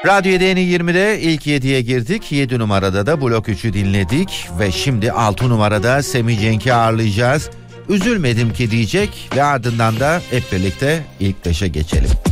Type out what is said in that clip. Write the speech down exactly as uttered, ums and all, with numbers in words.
Radyo D N yirmide ilk yediye girdik. yedi numarada da blok üçü dinledik. Ve şimdi altı numarada Semih Cenk'i ağırlayacağız. Üzülmedim ki diyecek ve ardından da hep birlikte ilk beşe geçelim.